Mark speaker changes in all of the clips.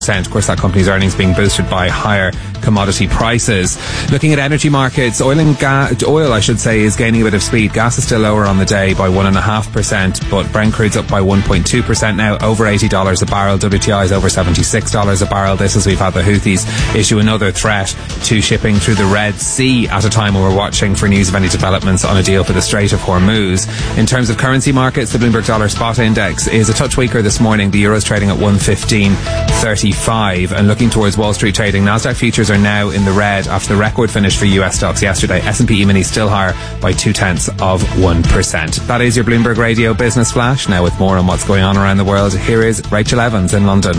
Speaker 1: Of course, that company's earnings being boosted by higher commodity prices. Looking at energy markets, oil, I should say, is gaining a bit of speed. Gas is still lower on the day by 1.5%, but Brent crude's up by 1.2% now, over $80 a barrel. WTI is over $76 a barrel. This as we've had the Houthis issue another threat to shipping through the Red Sea at a time when we're watching for news of any developments on a deal for the Strait of Hormuz. In terms of currency markets, the Bloomberg Dollar Spot Index is a touch weaker this morning. The Euro's trading at 115.35. And looking towards Wall Street trading, Nasdaq futures are now in the red after the record finish for US stocks yesterday. S&P E-mini still higher by 0.2%. That is your Bloomberg Radio Business Flash. Now with more on what's going on around the world, here is Rachel Evans in London.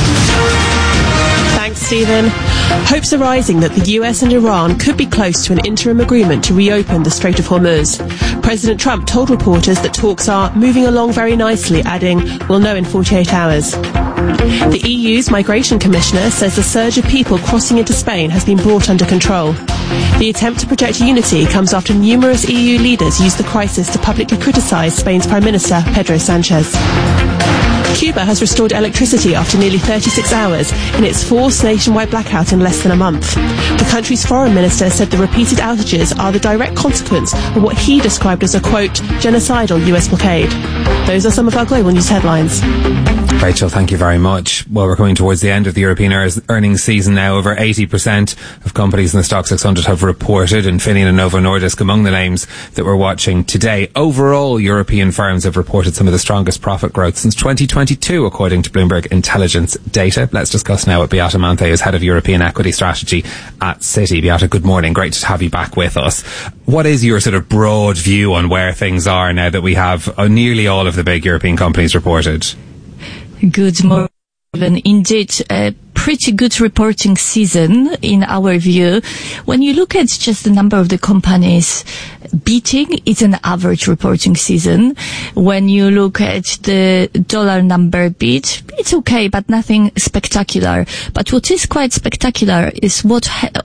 Speaker 2: Thanks, Stephen. Hopes are rising that the US and Iran could be close to an interim agreement to reopen the Strait of Hormuz. President Trump told reporters that talks are moving along very nicely, adding, "We'll know in 48 hours. The EU's Migration Commissioner says the surge of people crossing into Spain has been brought under control. The attempt to project unity comes after numerous EU leaders used the crisis to publicly criticise Spain's Prime Minister, Pedro Sanchez. Cuba has restored electricity after nearly 36 hours in its forced nationwide blackout in less than a month. The country's foreign minister said the repeated outages are the direct consequence of what he described as a, quote, genocidal US blockade. Those are some of our global news headlines.
Speaker 1: Rachel, thank you very much. Well, we're coming towards the end of the European earnings season now. Over 80% of companies in the Stoxx 600 have reported, Infineon and Novo Nordisk among the names that we're watching today. Overall, European firms have reported some of the strongest profit growth since 2022, according to Bloomberg Intelligence data. Let's discuss now with Beata Manthe, who's Head of European Equity Strategy at Citi. Beata, good morning. Great to have you back with us. What is your sort of broad view on where things are now that we have nearly all of the big European companies reported?
Speaker 3: Good morning. Indeed, a pretty good reporting season in our view. When you look at just the number of the companies beating, it's an average reporting season. When you look at the dollar number beat, it's okay, but nothing spectacular. But what is quite spectacular is out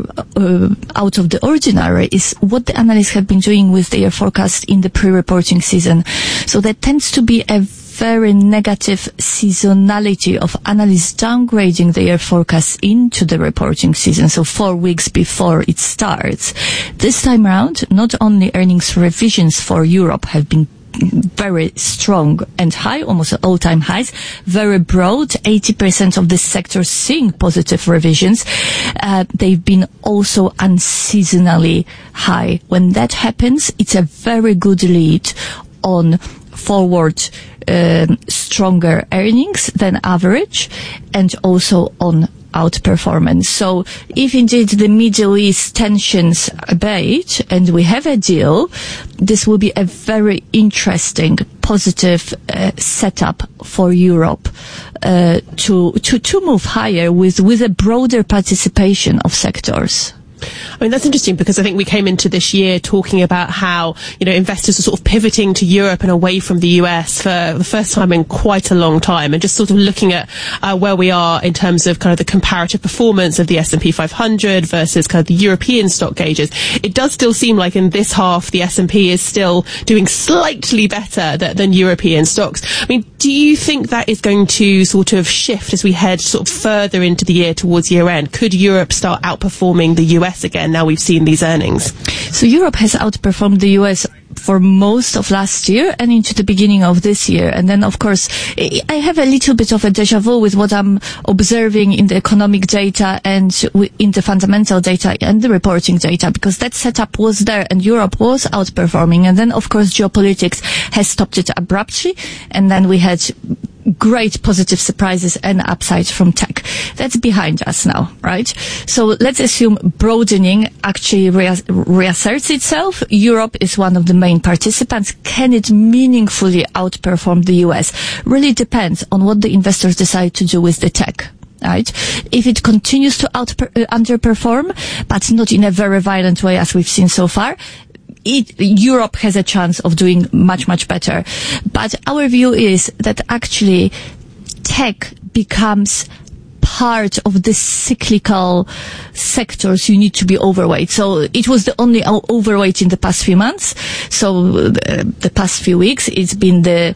Speaker 3: of the ordinary is what the analysts have been doing with their forecast in the pre-reporting season. So that tends to be a very negative seasonality of analysts downgrading their forecasts into the reporting season, so 4 weeks before it starts. This time around, not only earnings revisions for Europe have been very strong and high, almost all-time highs, very broad, 80% of the sector seeing positive revisions. They've been also unseasonally high. When that happens, it's a very good lead on forward stronger earnings than average and also on outperformance. So if indeed the Middle East tensions abate and we have a deal, this will be a very interesting positive setup for Europe to move higher with a broader participation of sectors.
Speaker 2: I mean, that's interesting because I think we came into this year talking about how, investors are sort of pivoting to Europe and away from the US for the first time in quite a long time, and just sort of looking at where we are in terms of kind of the comparative performance of the S&P 500 versus kind of the European stock gauges. It does still seem like in this half the S&P is still doing slightly better than European stocks. I mean, do you think that is going to sort of shift as we head sort of further into the year towards year end? Could Europe start outperforming the US again now we've seen these earnings?
Speaker 3: So Europe has outperformed the US for most of last year and into the beginning of this year. And then, of course, I have a little bit of a deja vu with what I'm observing in the economic data and in the fundamental data and the reporting data, because that setup was there and Europe was outperforming. And then, of course, geopolitics has stopped it abruptly. And then we had great positive surprises and upsides from tech. That's behind us now, right? So let's assume broadening actually reasserts itself. Europe is one of the main participants. Can it meaningfully outperform the US? Really depends on what the investors decide to do with the tech. Right? If it continues to underperform, but not in a very violent way as we've seen so far, Europe has a chance of doing much, much better. But our view is that actually tech becomes part of the cyclical sectors you need to be overweight. So it was the only overweight in the past few months. So the past few weeks, it's been the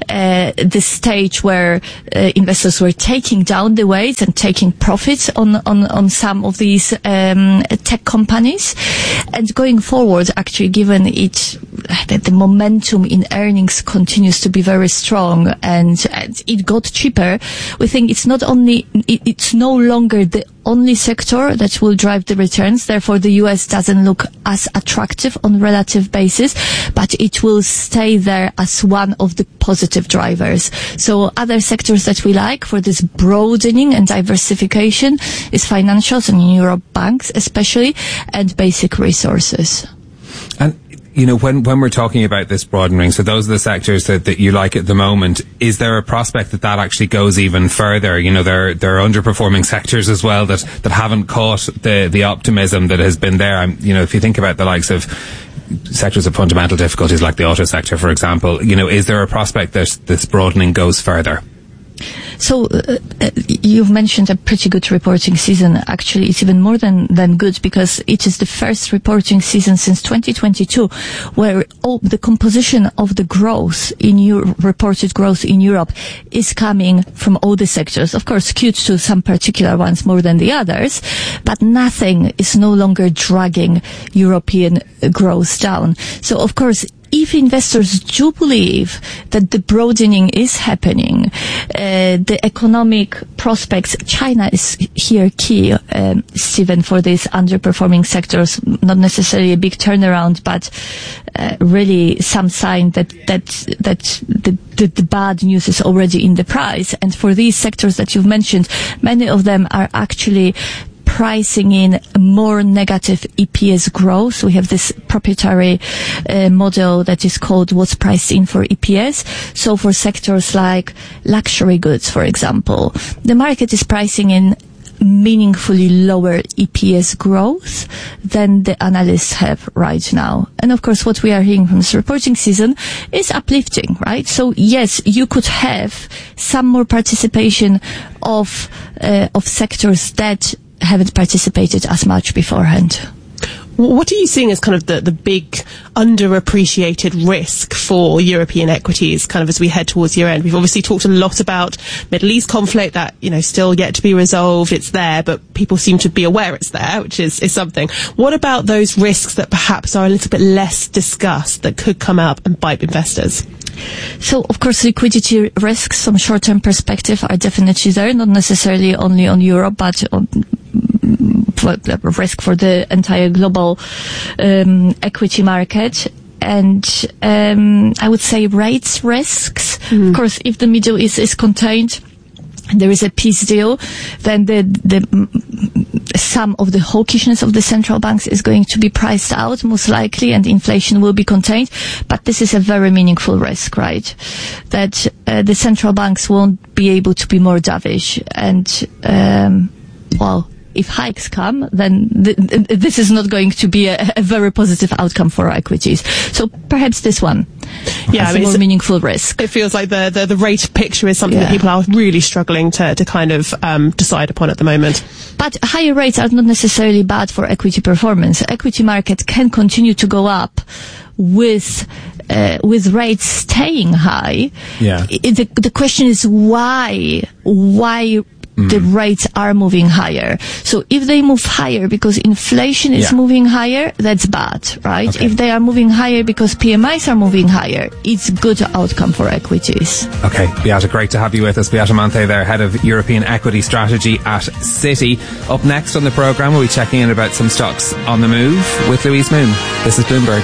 Speaker 3: stage where investors were taking down the weights and taking profits on some of these tech companies. And going forward, actually, given that the momentum in earnings continues to be very strong and it got cheaper, we think it's no longer the only sector that will drive the returns. Therefore, the US doesn't look as attractive on relative basis, but it will stay there as one of the positive drivers. So other sectors that we like for this broadening and diversification is financials, and in Europe, banks especially, and basic resources.
Speaker 1: And when we're talking about this broadening, so those are the sectors that you like at the moment. Is there a prospect that actually goes even further? There are underperforming sectors as well that haven't caught the optimism that has been there. If you think about the likes of sectors of fundamental difficulties like the auto sector, for example, is there a prospect that this broadening goes further?
Speaker 3: So you've mentioned a pretty good reporting season. Actually, it's even more than good, because it is the first reporting season since 2022 where the composition of the growth reported growth in Europe is coming from all the sectors. Of course, skewed to some particular ones more than the others, but nothing is no longer dragging European growth down. So, of course, if investors do believe that the broadening is happening, the economic prospects, China is here key, Stephen, for these underperforming sectors, not necessarily a big turnaround, but really some sign that the bad news is already in the price. And for these sectors that you've mentioned, many of them are actually pricing in more negative EPS growth. We have this proprietary model that is called what's priced in for EPS. So for sectors like luxury goods, for example, the market is pricing in meaningfully lower EPS growth than the analysts have right now. And of course, what we are hearing from this reporting season is uplifting, right? So yes, you could have some more participation of sectors that haven't participated as much beforehand.
Speaker 2: What are you seeing as kind of the big underappreciated risk for European equities kind of as we head towards year end? We've obviously talked a lot about Middle East conflict that, still yet to be resolved. It's there, but people seem to be aware it's there, which is something. What about those risks that perhaps are a little bit less discussed that could come up and bite investors?
Speaker 3: So, of course, liquidity risks from short-term perspective are definitely there, not necessarily only on Europe, but risk for the entire global equity market. And I would say rates risks. Of course, if the Middle East is contained, there is a peace deal, then some of the hawkishness of the central banks is going to be priced out, most likely, and inflation will be contained. But this is a very meaningful risk, right? That the central banks won't be able to be more dovish. And, if hikes come, then this is not going to be a very positive outcome for equities. So perhaps this one has a more meaningful risk.
Speaker 2: It feels like the rate picture is something that people are really struggling to kind of decide upon at the moment.
Speaker 3: But higher rates are not necessarily bad for equity performance. Equity market can continue to go up with rates staying high. Yeah. The question is why the rates are moving higher. So if they move higher because inflation is moving higher, that's bad, right? Okay. If they are moving higher because PMIs are moving higher, it's good outcome for equities.
Speaker 1: Okay, Beata, great to have you with us. Beata Manthe there, Head of European Equity Strategy at Citi. Up next on the programme, we'll be checking in about some stocks on the move with Louise Moon. This is Bloomberg.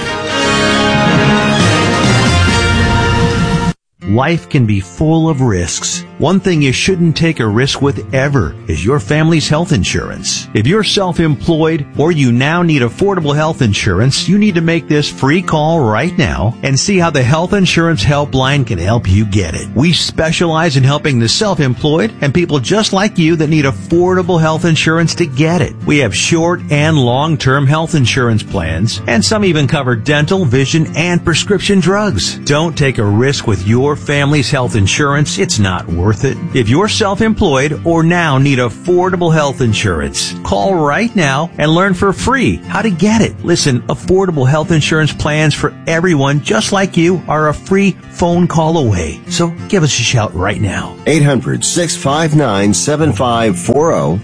Speaker 4: Life can be full of risks. One thing you shouldn't take a risk with ever is your family's health insurance. If you're self-employed or you now need affordable health insurance, you need to make this free call right now and see how the Health Insurance Helpline can help you get it. We specialize in helping the self-employed and people just like you that need affordable health insurance to get it. We have short and long-term health insurance plans, and some even cover dental, vision, and prescription drugs. Don't take a risk with your family's health insurance. It's not worth worth it. If you're self-employed or now need affordable health insurance, call right now and learn for free how to get it. Listen, affordable health insurance plans for everyone just like you are a free phone call away. So give us a shout right now.
Speaker 5: 800-659-7540.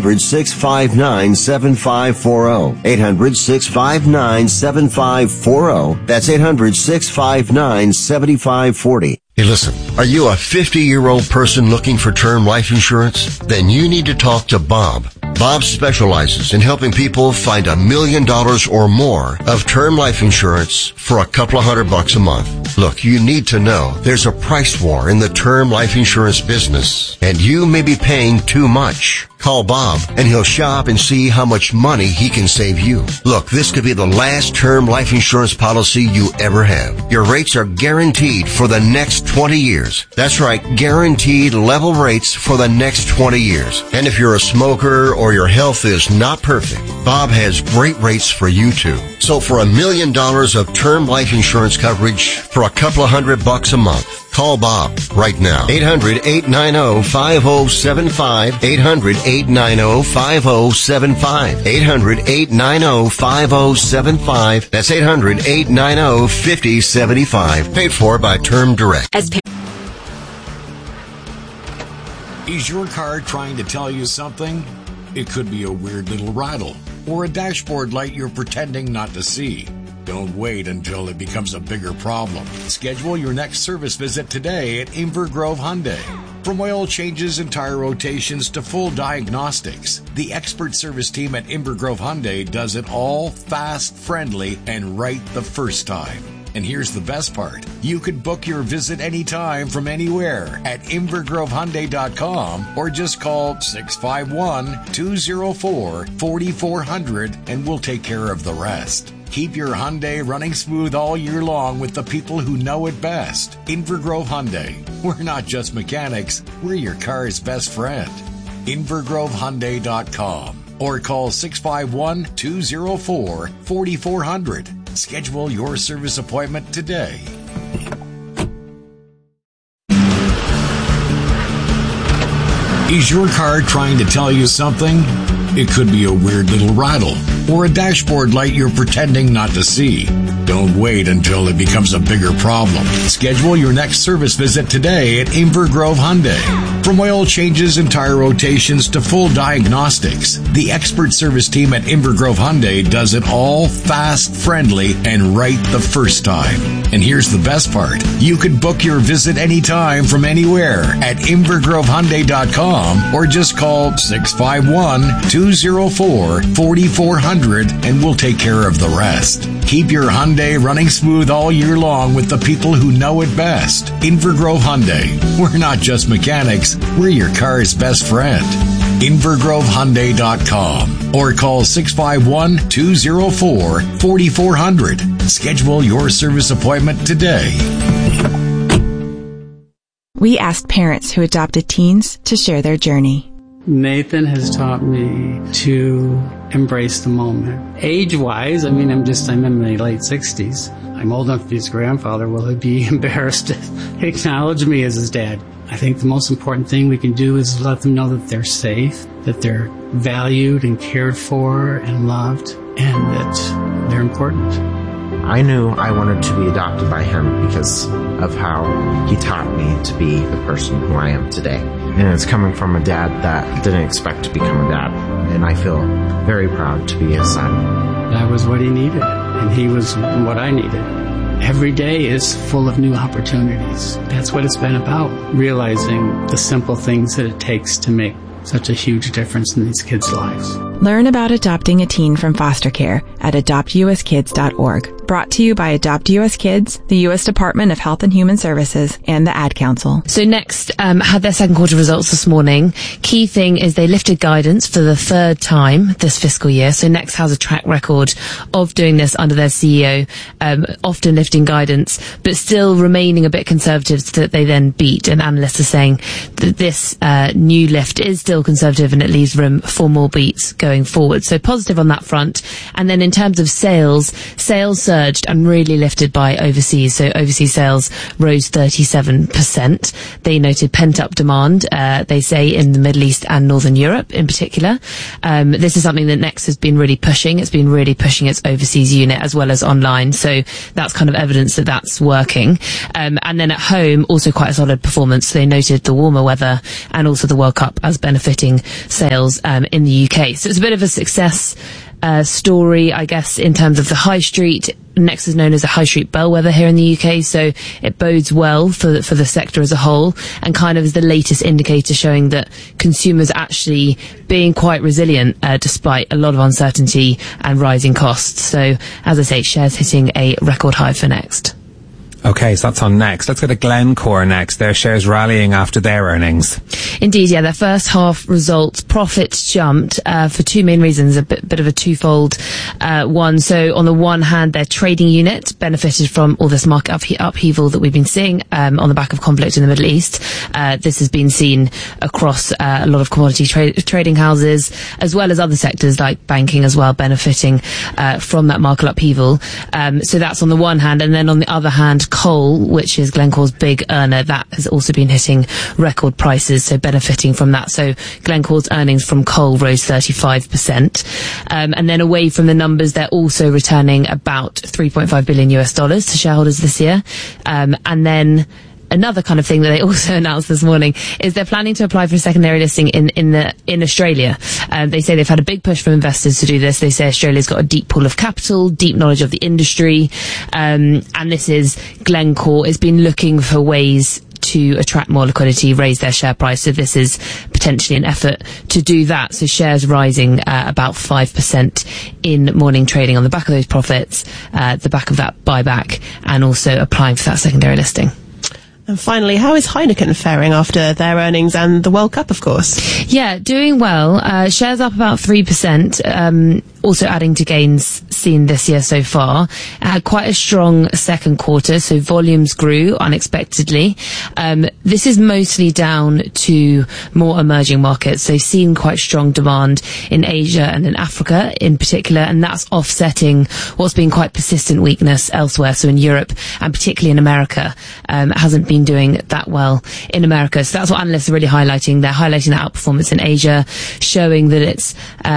Speaker 5: 800-659-7540. 800-659-7540. That's 800-659-7540.
Speaker 6: Hey, listen, are you a 50-year-old person looking for term life insurance? Then you need to talk to Bob. Bob specializes in helping people find $1 million or more of term life insurance for a couple of $100 a month. Look, you need to know there's a price war in the term life insurance business, and you may be paying too much. Call Bob, and he'll shop and see how much money he can save you. Look, this could be the last term life insurance policy you ever have. Your rates are guaranteed for the next 20 years. That's right, guaranteed level rates for the next 20 years. And if you're a smoker or your health is not perfect, Bob has great rates for you too. So for $1 million of term life insurance coverage for a couple of $100 a month, call Bob right now. 800-890-5075. 800-890-5075. 800-890-5075. That's 800-890-5075. Paid for by Term Direct.
Speaker 7: Is your car trying to tell you something? It could be a weird little rattle or a dashboard light you're pretending not to see. Don't wait until it becomes a bigger problem. Schedule your next service visit today at Inver Grove Hyundai. From oil changes and tire rotations to full diagnostics, the expert service team at Inver Grove Hyundai does it all fast, friendly, and right the first time. And here's the best part. You could book your visit anytime from anywhere at invergrovehyundai.com or just call 651-204-4400 and we'll take care of the rest. Keep your Hyundai running smooth all year long with the people who know it best. Inver Grove Hyundai. We're not just mechanics, we're your car's best friend. invergrovehyundai.com or call 651-204-4400. Schedule your service appointment today. Is your car trying to tell you something? It could be a weird little rattle or a dashboard light you're pretending not to see. Don't wait until it becomes a bigger problem. Schedule your next service visit today at Inver Grove Hyundai. From oil changes and tire rotations to full diagnostics, the expert service team at Inver Grove Hyundai does it all fast, friendly, and right the first time. And here's the best part. You could book your visit anytime from anywhere at invergrovehyundai.com or just call 651-204-4400 and we'll take care of the rest. Keep your Hyundai running smooth all year long with the people who know it best. Inver Grove Hyundai. We're not just mechanics, we're your car's best friend. invergrovehyundai.com or call 651-204-4400. Schedule your service appointment today.
Speaker 8: We asked parents who adopted teens to share their journey.
Speaker 9: Nathan has taught me to embrace the moment. Age-wise, I'm in my late 60s. I'm old enough to be his grandfather. Will he be embarrassed to acknowledge me as his dad? I think the most important thing we can do is let them know that they're safe, that they're valued and cared for and loved, and that they're important.
Speaker 10: I knew I wanted to be adopted by him because of how he taught me to be the person who I am today. And it's coming from a dad that didn't expect to become a dad. And I feel very proud to be his son.
Speaker 9: That was what he needed, and he was what I needed. Every day is full of new opportunities. That's what it's been about, realizing the simple things that it takes to make such a huge difference in these kids' lives.
Speaker 8: Learn about adopting a teen from foster care at adoptuskids.org. Brought to you by Adopt US Kids, the U.S. Department of Health and Human Services, and the Ad Council.
Speaker 11: So Next had their second quarter results this morning. Key thing is they lifted guidance for the third time this fiscal year. So Next has a track record of doing this under their CEO, often lifting guidance, but still remaining a bit conservative so that they then beat. And analysts are saying that this new lift is still conservative and it leaves room for more beats going going forward. So positive on that front. And then in terms of sales surged and really lifted by overseas. So overseas sales rose 37%. They noted pent-up demand, they say, in the Middle East and Northern Europe in particular. This is something that Next has been really pushing. It's been really pushing its overseas unit as well as online. So that's kind of evidence that that's working. And then at home, also quite a solid performance. They noted the warmer weather and also the World Cup as benefiting sales in the UK. So it's a bit of a success story, I guess, in terms of the high street. Next is known as a high street bellwether here in the UK, so it bodes well for the sector as a whole, and kind of is the latest indicator showing that consumers actually being quite resilient despite a lot of uncertainty and rising costs. So, as I say, shares hitting a record high for Next.
Speaker 1: Okay, so that's on Next. Let's go to Glencore next. Their shares rallying after their earnings.
Speaker 11: Indeed, yeah. Their first half results, profits jumped for two main reasons, a bit of a twofold one. So on the one hand, their trading unit benefited from all this market upheaval that we've been seeing on the back of conflict in the Middle East. This has been seen across a lot of commodity trading houses, as well as other sectors like banking as well, benefiting from that market upheaval. So that's on the one hand. And then on the other hand, coal, which is Glencore's big earner, that has also been hitting record prices, so benefiting from that. So Glencore's earnings from coal rose 35%. And then away from the numbers, they're also returning about $3.5 billion to shareholders this year. And then another kind of thing that they also announced this morning is they're planning to apply for a secondary listing in Australia. They say they've had a big push from investors to do this. They say Australia's got a deep pool of capital, deep knowledge of the industry, and this is Glencore. It's been looking for ways to attract more liquidity, raise their share price. So this is potentially an effort to do that. So shares rising about 5% in morning trading on the back of those profits, the back of that buyback, and also applying for that secondary listing.
Speaker 2: And finally, how is Heineken faring after their earnings and the World Cup, of course?
Speaker 11: Yeah, doing well. Shares up about 3%, also adding to gains seen this year so far. Had quite a strong second quarter, so volumes grew unexpectedly. This is mostly down to more emerging markets. So seen quite strong demand in Asia and in Africa in particular, and that's offsetting what's been quite persistent weakness elsewhere. So in Europe and particularly in America, it hasn't been doing that well in America. So that's what analysts are really highlighting. They're highlighting that outperformance in Asia, showing that it's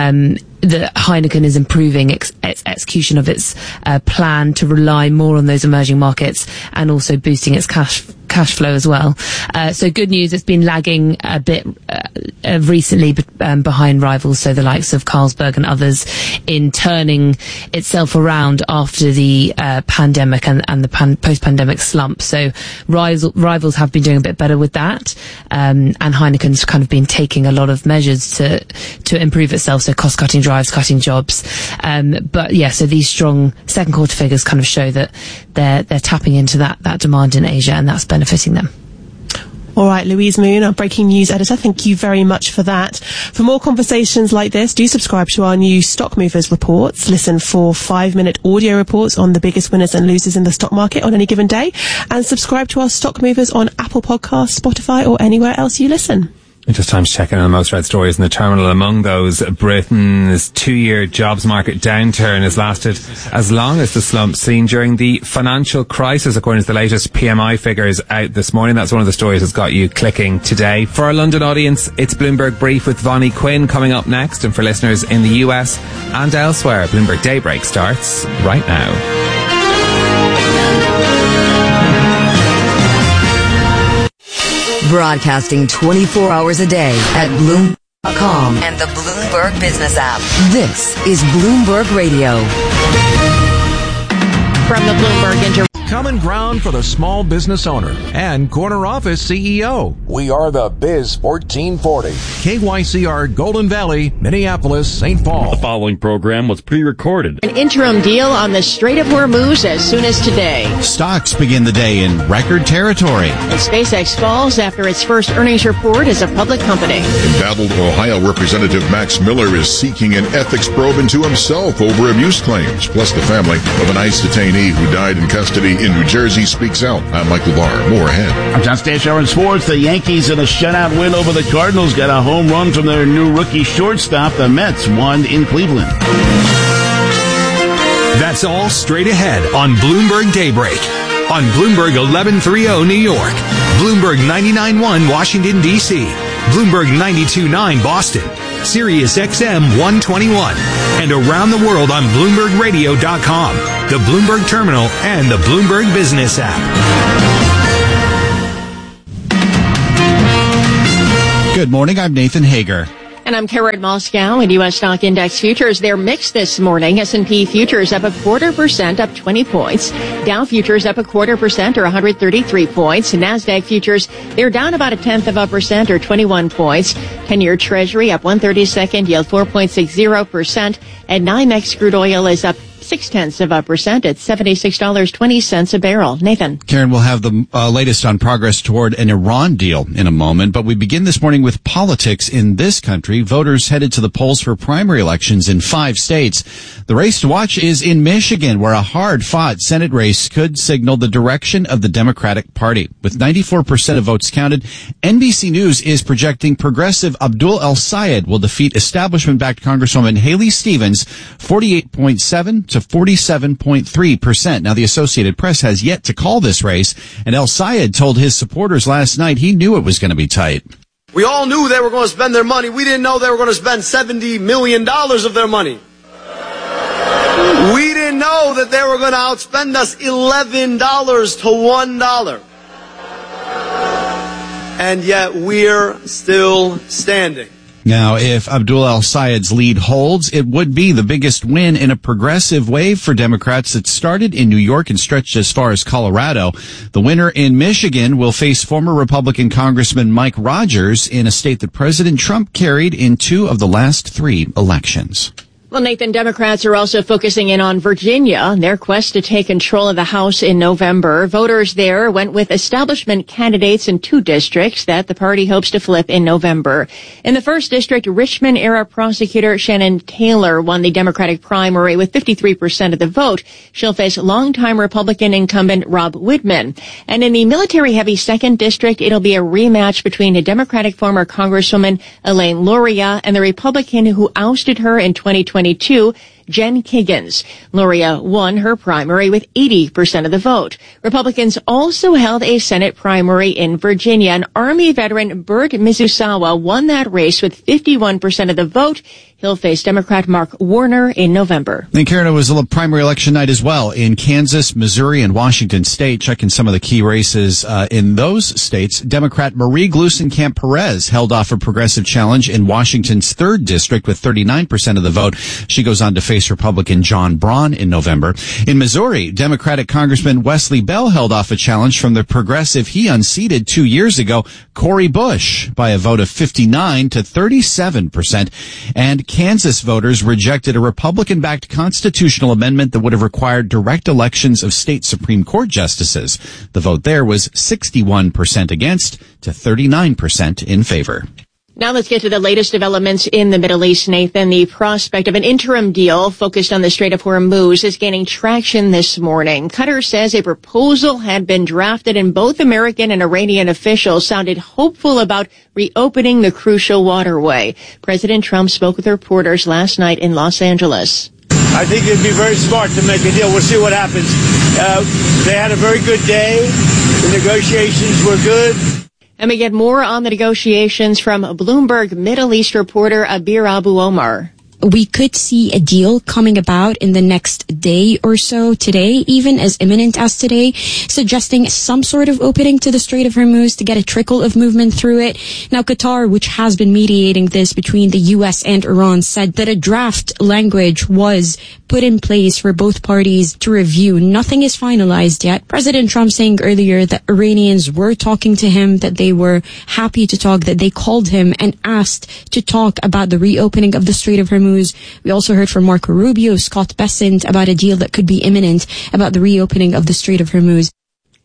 Speaker 11: that Heineken is improving its execution of its plan to rely more on those emerging markets and also boosting its cash flow as well. So good news. It's been lagging a bit recently behind rivals, so the likes of Carlsberg and others, in turning itself around after the pandemic and the post-pandemic slump. So rivals have been doing a bit better with that, and Heineken's kind of been taking a lot of measures to improve itself. So cost-cutting drives, cutting jobs. But yeah, so these strong second quarter figures kind of show that they're tapping into that demand in Asia, and that's benefiting them.
Speaker 2: All right, Louise Moon, our breaking news editor, thank you very much for that. For more conversations like this, do subscribe to our new Stock Movers reports. Listen for 5-minute audio reports on the biggest winners and losers in the stock market on any given day. And subscribe to our Stock Movers on Apple Podcasts, Spotify, or anywhere else you listen.
Speaker 1: Just time to check in on the most read stories in the terminal. Among those, Britain's 2-year jobs market downturn has lasted as long as the slump seen during the financial crisis, according to the latest PMI figures out this morning. That's one of the stories that's got you clicking today. For our London audience, it's Bloomberg Brief with Vonnie Quinn coming up next. And for listeners in the US and elsewhere, Bloomberg Daybreak starts right now.
Speaker 12: Broadcasting 24 hours a day at Bloomberg.com and the Bloomberg Business app. This is Bloomberg Radio.
Speaker 13: From the Bloomberg
Speaker 14: Common ground for the small business owner and corner office CEO.
Speaker 15: We are the Biz 1440.
Speaker 14: KYCR Golden Valley, Minneapolis, St. Paul.
Speaker 16: The following program was pre-recorded.
Speaker 13: An interim deal on the Strait of Hormuz as soon as today.
Speaker 17: Stocks begin the day in record territory.
Speaker 13: And SpaceX falls after its first earnings report as a public company.
Speaker 18: Embattled Ohio Representative Max Miller is seeking an ethics probe into himself over abuse claims, plus the family of an ICE detainee who died in custody in New Jersey speaks out. I'm Michael Barr. More ahead.
Speaker 19: I'm John Stashower in sports. The Yankees in a shutout win over the Cardinals got a home run from their new rookie shortstop. The Mets won in Cleveland.
Speaker 20: That's all straight ahead on Bloomberg Daybreak. On Bloomberg 1130 New York, Bloomberg 99.1 Washington, D.C., Bloomberg 92.9 Boston, Sirius XM 121, and around the world on BloombergRadio.com, the Bloomberg Terminal, and the Bloomberg Business app.
Speaker 17: Good morning, I'm Nathan Hager.
Speaker 13: And I'm Karen Moscow. And U.S. stock index futures, they're mixed this morning. S&P futures up 0.25%, up 20 points. Dow futures up 0.25% or 133 points. NASDAQ futures, they're down about 0.1% or 21 points. 10-year Treasury up 1/32, yield 4.60%. And NYMEX crude oil is up 0.6% at $76.20 a barrel. Nathan.
Speaker 17: Karen, we'll have the latest on progress toward an Iran deal in a moment, but we begin this morning with politics in this country. Voters headed to the polls for primary elections in 5 states. The race to watch is in Michigan, where a hard-fought Senate race could signal the direction of the Democratic Party. With 94% of votes counted, NBC News is projecting progressive Abdul El-Sayed will defeat establishment-backed Congresswoman Haley Stevens 48.7 to 47.3%. Now, the Associated Press has yet to call this race, and El-Sayed told his supporters last night he knew it was going to be tight.
Speaker 21: We all knew they were going to spend their money. We didn't know they were going to spend $70 million of their money. We didn't know that they were going to outspend us $11 to $1. And yet we're still standing.
Speaker 17: Now, if Abdul El-Sayed's lead holds, it would be the biggest win in a progressive wave for Democrats that started in New York and stretched as far as Colorado. The winner in Michigan will face former Republican Congressman Mike Rogers in a state that President Trump carried in 2 of the last 3 elections.
Speaker 13: Well, Nathan, Democrats are also focusing in on Virginia, their quest to take control of the House in November. Voters there went with establishment candidates in 2 districts that the party hopes to flip in November. In the 1st district, Richmond-era prosecutor Shannon Taylor won the Democratic primary with 53% of the vote. She'll face longtime Republican incumbent Rob Whitman. And in the military-heavy 2nd district, it'll be a rematch between a Democratic former Congresswoman Elaine Luria and the Republican who ousted her in 2022, Jen Kiggins. Luria won her primary with 80% of the vote. Republicans also held a Senate primary in Virginia, and Army veteran Bert Mizusawa won that race with 51% of the vote. He'll face Democrat Mark Warner in November.
Speaker 17: And Karen, it was a primary election night as well in Kansas, Missouri, and Washington State. Checking some of the key races in those states. Democrat Marie Gluesenkamp Perez held off a progressive challenge in Washington's 3rd district with 39% of the vote. She goes on to face Republican John Braun in November. In Missouri, Democratic Congressman Wesley Bell held off a challenge from the progressive he unseated 2 years ago, Cori Bush, by a vote of 59 to 37%. And Kansas voters rejected a Republican-backed constitutional amendment that would have required direct elections of state Supreme Court justices. The vote there was 61% against to 39% in favor.
Speaker 13: Now let's get to the latest developments in the Middle East, Nathan. The prospect of an interim deal focused on the Strait of Hormuz is gaining traction this morning. Qatar says a proposal had been drafted and both American and Iranian officials sounded hopeful about reopening the crucial waterway. President Trump spoke with reporters last night in Los Angeles.
Speaker 22: I think it'd be very smart to make a deal. We'll see what happens. They had a very good day. The negotiations were good.
Speaker 13: And we get more on the negotiations from Bloomberg Middle East reporter Abir Abu Omar.
Speaker 23: We could see a deal coming about in the next day or so, today even as imminent as today, suggesting some sort of opening to the Strait of Hormuz to get a trickle of movement through it. Now, Qatar, which has been mediating this between the U.S. and Iran, said that a draft language was put in place for both parties to review. Nothing is finalized yet. President Trump saying earlier that Iranians were talking to him, that they were happy to talk, that they called him and asked to talk about the reopening of the Strait of Hormuz. We also heard from Marco Rubio, Scott Bessent about a deal that could be imminent about the reopening of the Strait of Hormuz.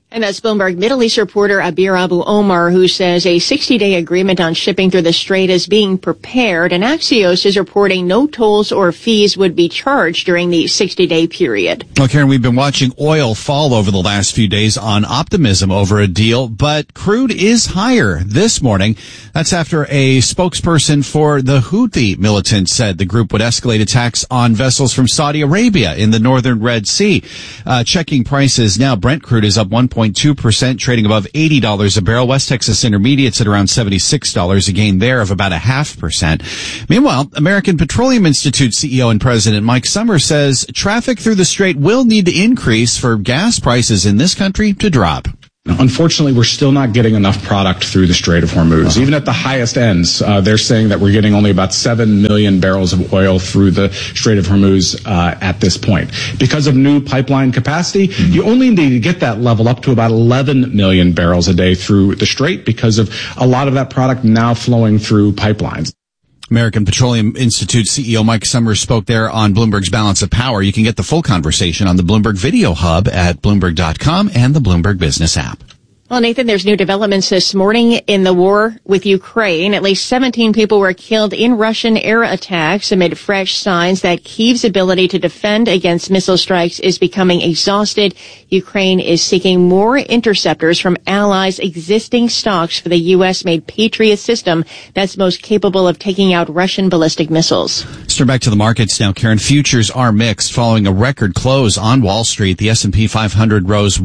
Speaker 13: And that's Bloomberg Middle East reporter Abir Abu Omar, who says a 60-day agreement on shipping through the strait is being prepared, and Axios is reporting no tolls or fees would be charged during the 60-day period.
Speaker 17: Well, Karen, we've been watching oil fall over the last few days on optimism over a deal, but crude is higher this morning. That's after a spokesperson for the Houthi militants said the group would escalate attacks on vessels from Saudi Arabia in the northern Red Sea. Checking prices now, Brent crude is up 1.2%, trading above $80 a barrel. West Texas Intermediate's at around $76, a gain there of about 0.5%. Meanwhile, American Petroleum Institute CEO and President Mike Sommers says traffic through the strait will need to increase for gas prices in this country to drop.
Speaker 3: Unfortunately, we're still not getting enough product through the Strait of Hormuz. Even at the highest ends, they're saying that we're getting only about 7 million barrels of oil through the Strait of Hormuz at this point. Because of new pipeline capacity, you only need to get that level up to about 11 million barrels a day through the Strait because of a lot of that product now flowing through pipelines.
Speaker 17: American Petroleum Institute CEO Mike Sommers spoke there on Bloomberg's Balance of Power. You can get the full conversation on the Bloomberg Video Hub at Bloomberg.com and the Bloomberg Business app.
Speaker 13: Well, Nathan, there's new developments this morning in the war with Ukraine. At least 17 people were killed in Russian air attacks amid fresh signs that Kyiv's ability to defend against missile strikes is becoming exhausted. Ukraine is seeking more interceptors from allies' existing stocks for the U.S.-made Patriot system that's most capable of taking out Russian ballistic missiles.
Speaker 17: Let's turn back to the markets now, Karen. Futures are mixed following a record close on Wall Street. The S&P 500 rose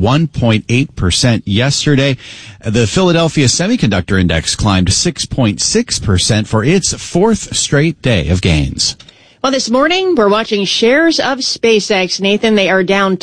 Speaker 17: 1.8% yesterday. The Philadelphia Semiconductor Index climbed 6.6% for its fourth straight day of gains.
Speaker 13: Well, this morning, we're watching shares of SpaceX. Nathan, they are down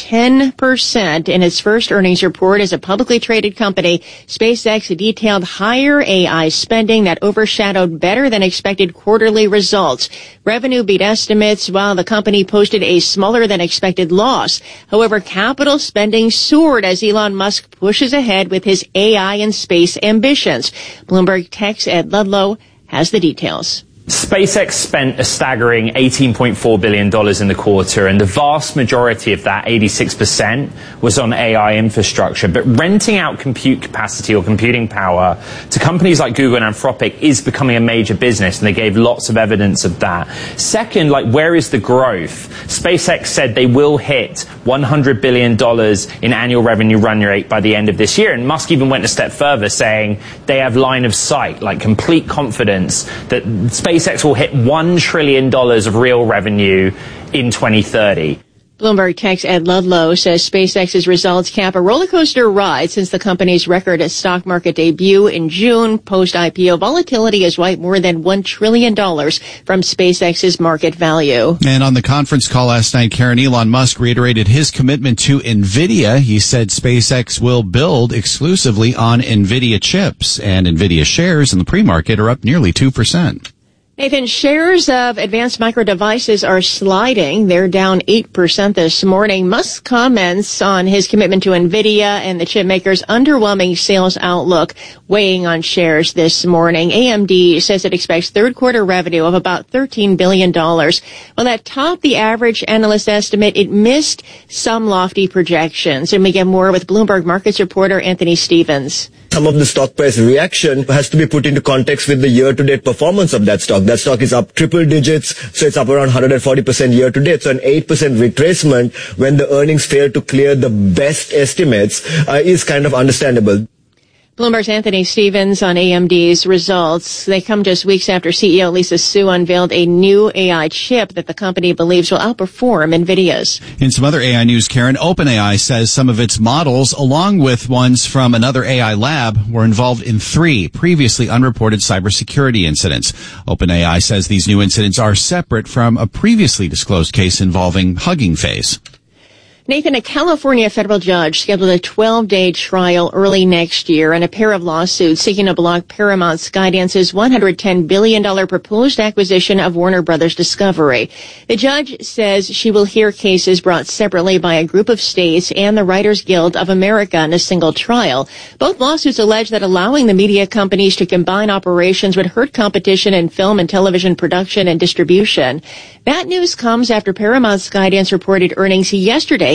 Speaker 13: 10% in its first earnings report as a publicly traded company. SpaceX detailed higher AI spending that overshadowed better than expected quarterly results. Revenue beat estimates while the company posted a smaller than expected loss. However, capital spending soared as Elon Musk pushes ahead with his AI and space ambitions. Bloomberg Tech's Ed Ludlow has the details.
Speaker 4: SpaceX spent a staggering $18.4 billion in the quarter, and the vast majority of that, 86%, was on AI infrastructure. But renting out compute capacity or computing power to companies like Google and Anthropic is becoming a major business, and they gave lots of evidence of that. Second, where is the growth? SpaceX said they will hit $100 billion in annual revenue run rate by the end of this year, and Musk even went a step further, saying they have line of sight, complete confidence that SpaceX will hit $1 trillion of real revenue in 2030.
Speaker 13: Bloomberg Tech's Ed Ludlow says SpaceX's results cap a roller coaster ride since the company's record stock market debut in June. Post-IPO volatility has wiped more than $1 trillion from SpaceX's market value.
Speaker 17: And on the conference call last night, Karen, Elon Musk reiterated his commitment to NVIDIA. He said SpaceX will build exclusively on NVIDIA chips, and NVIDIA shares in the pre-market are up nearly 2%.
Speaker 13: Nathan, shares of Advanced Micro Devices are sliding. They're down 8% this morning. Musk comments on his commitment to NVIDIA and the chip maker's underwhelming sales outlook weighing on shares this morning. AMD says it expects third quarter revenue of about $13 billion. While that topped the average analyst estimate, it missed some lofty projections. And we get more with Bloomberg Markets reporter Anthony Stevens.
Speaker 5: Some of the stock price reaction has to be put into context with the year-to-date performance of that stock. That stock is up triple digits, so it's up around 140% year-to-date. So an 8% retracement when the earnings fail to clear the best estimates is kind of understandable.
Speaker 13: Bloomberg's Anthony Stevens on AMD's results. They come just weeks after CEO Lisa Su unveiled a new AI chip that the company believes will outperform NVIDIA's.
Speaker 17: In some other AI news, Karen, OpenAI says some of its models, along with ones from another AI lab, were involved in 3 previously unreported cybersecurity incidents. OpenAI says these new incidents are separate from a previously disclosed case involving Hugging Face.
Speaker 13: Nathan, a California federal judge scheduled a 12-day trial early next year in a pair of lawsuits seeking to block Paramount Skydance's $110 billion proposed acquisition of Warner Brothers Discovery. The judge says she will hear cases brought separately by a group of states and the Writers Guild of America in a single trial. Both lawsuits allege that allowing the media companies to combine operations would hurt competition in film and television production and distribution. That news comes after Paramount Skydance reported earnings yesterday